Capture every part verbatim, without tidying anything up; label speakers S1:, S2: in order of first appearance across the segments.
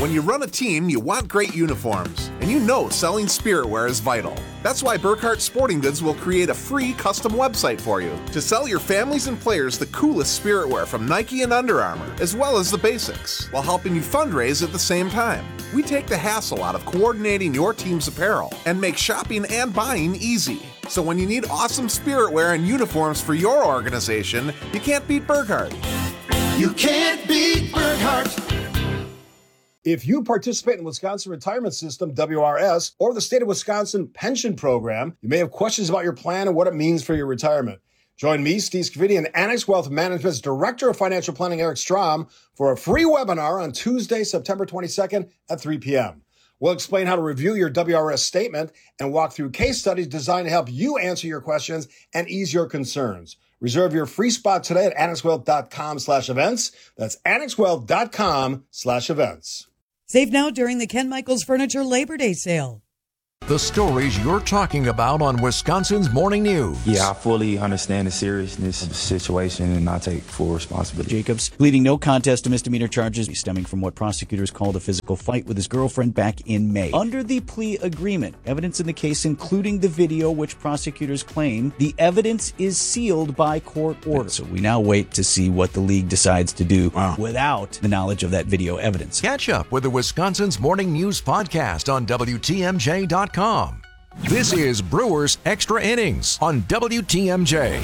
S1: When you run a team, you want great uniforms, and you know selling spiritware is vital. That's why Burkhart Sporting Goods will create a free custom website for you to sell your families and players the coolest spiritware from Nike and Under Armour, as well as the basics, while helping you fundraise at the same time. We take the hassle out of coordinating your team's apparel and make shopping and buying easy. So when you need awesome spiritware and uniforms for your organization, you can't beat Burkhart.
S2: You can't beat Burkhart.
S3: If you participate in the Wisconsin Retirement System, W R S, or the State of Wisconsin Pension Program, you may have questions about your plan and what it means for your retirement. Join me, Steve Scavidi, and Annex Wealth Management's Director of Financial Planning, Eric Strom, for a free webinar on Tuesday, September twenty-second at three p.m. We'll explain how to review your W R S statement and walk through case studies designed to help you answer your questions and ease your concerns. Reserve your free spot today at annexwealth.com slash events. That's annexwealth.com slash events.
S4: Save now during the Ken Michaels Furniture Labor Day sale.
S5: The stories you're talking about on Wisconsin's Morning News.
S6: Yeah, I fully understand the seriousness of the situation, and I take full responsibility.
S7: Jacobs pleading no contest to misdemeanor charges stemming from what prosecutors called a physical fight with his girlfriend back in May. Under the plea agreement, evidence in the case, including the video, which prosecutors claim the evidence is sealed by court order. So we now wait to see what the league decides to do wow. without the knowledge of that video evidence.
S5: Catch up with the Wisconsin's Morning News podcast on W T M J dot com. This is Brewers Extra Innings on W T M J.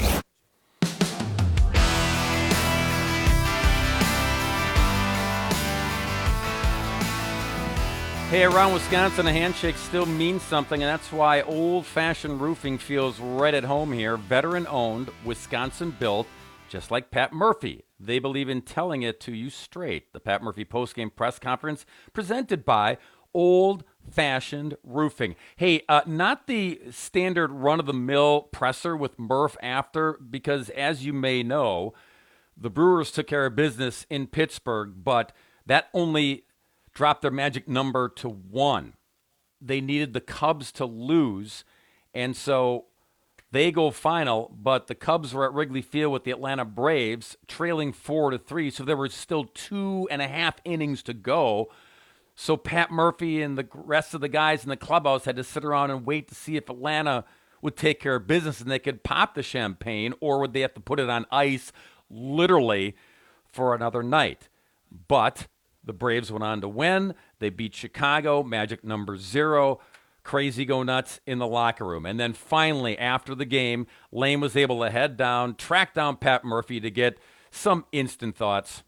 S8: Hey, around Wisconsin, a handshake still means something, and that's why Old Fashioned Roofing feels right at home here. Veteran-owned, Wisconsin-built, just like Pat Murphy. They believe in telling it to you straight. The Pat Murphy postgame press conference presented by Old Fashioned Roofing. Hey, uh, not the standard run-of-the-mill presser with Murph after, because as you may know, the Brewers took care of business in Pittsburgh, but that only dropped their magic number to one. They needed the Cubs to lose, and so they go final, but the Cubs were at Wrigley Field with the Atlanta Braves, trailing four to three, so there were still two and a half innings to go. So Pat Murphy and the rest of the guys in the clubhouse had to sit around and wait to see if Atlanta would take care of business and they could pop the champagne, or would they have to put it on ice literally for another night. But the Braves went on to win. They beat Chicago, magic number zero. Crazy go nuts in the locker room. And then finally, after the game, Lane was able to head down, track down Pat Murphy to get some instant thoughts.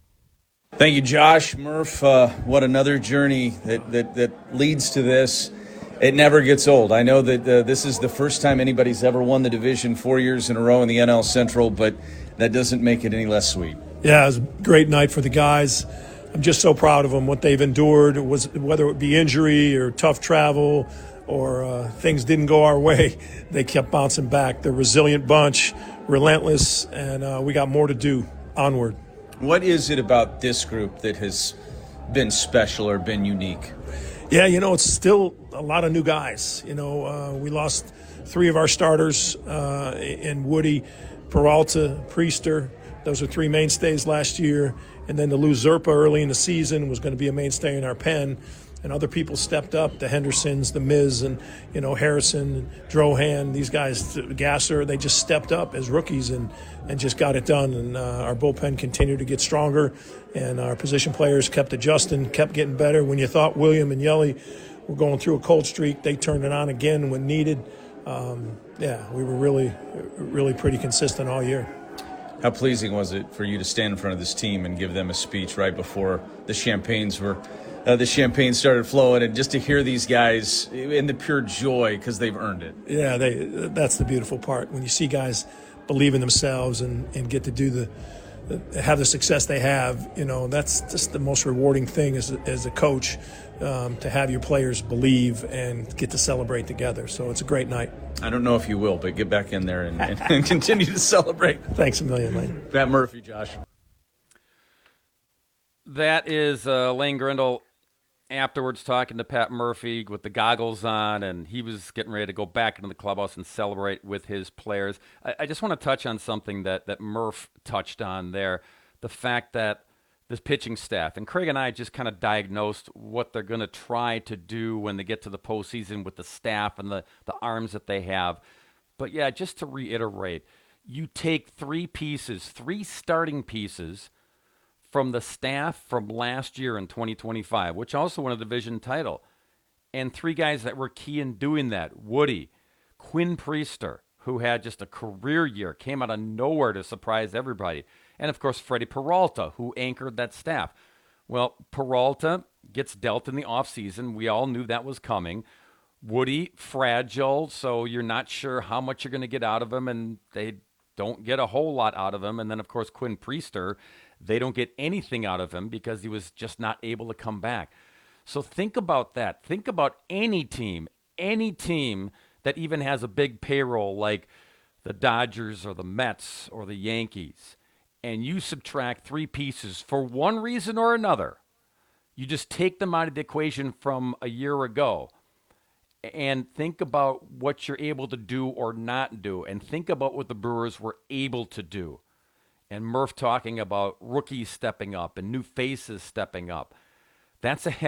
S9: Thank you, Josh. Murph, uh, what another journey that, that, that leads to this. It never gets old. I know that uh, this is the first time anybody's ever won the division four years in a row in the N L Central, but that doesn't make it any less sweet.
S10: Yeah, it was a great night for the guys. I'm just so proud of them, what they've endured, was whether it be injury or tough travel or uh, things didn't go our way. They kept bouncing back. They're a resilient bunch, relentless, and uh, we got more to do. Onward.
S9: What is it about this group that has been special or been unique?
S10: Yeah, you know, it's still a lot of new guys. You know, uh, we lost three of our starters uh, in Woody, Peralta, Priester. Those are three mainstays last year. And then to lose Zerpa early in the season was going to be a mainstay in our pen. And other people stepped up, the Hendersons, the Miz, and, you know, Harrison, Drohan, these guys, Gasser, they just stepped up as rookies and, and just got it done. And uh, our bullpen continued to get stronger, and our position players kept adjusting, kept getting better. When you thought William and Yelly were going through a cold streak, they turned it on again when needed. Um, yeah, we were really, really pretty consistent all year.
S9: How pleasing was it for you to stand in front of this team and give them a speech right before the champagnes were uh, the champagne started flowing, and just to hear these guys in the pure joy because they've earned it?
S10: Yeah, they that's the beautiful part, when you see guys believe in themselves and, and get to do the, the have the success they have. You know, that's just the most rewarding thing as a, as a coach, um, to have your players believe and get to celebrate together. So it's a great night.
S9: I don't know if you will, but get back in there and, and, and continue to celebrate.
S10: Thanks a million, Lane.
S9: Pat Murphy, Josh.
S8: That is uh, Lane Grindle afterwards talking to Pat Murphy with the goggles on, and he was getting ready to go back into the clubhouse and celebrate with his players. I, I just want to touch on something that, that Murph touched on there, the fact that this pitching staff. And Craig and I just kind of diagnosed what they're going to try to do when they get to the postseason with the staff and the, the arms that they have. But, yeah, just to reiterate, you take three pieces, three starting pieces from the staff from last year in twenty twenty-five, which also won a division title, and three guys that were key in doing that. Woody, Quinn Priester, who had just a career year, came out of nowhere to surprise everybody. And, of course, Freddie Peralta, who anchored that staff. Well, Peralta gets dealt in the offseason. We all knew that was coming. Woody, fragile, so you're not sure how much you're going to get out of him, and they don't get a whole lot out of him. And then, of course, Quinn Priester, they don't get anything out of him because he was just not able to come back. So think about that. Think about any team, any team that even has a big payroll like the Dodgers or the Mets or the Yankees, and you subtract three pieces for one reason or another. You just take them out of the equation from a year ago and think about what you're able to do or not do, and think about what the Brewers were able to do. And Murph talking about rookies stepping up and new faces stepping up. That's a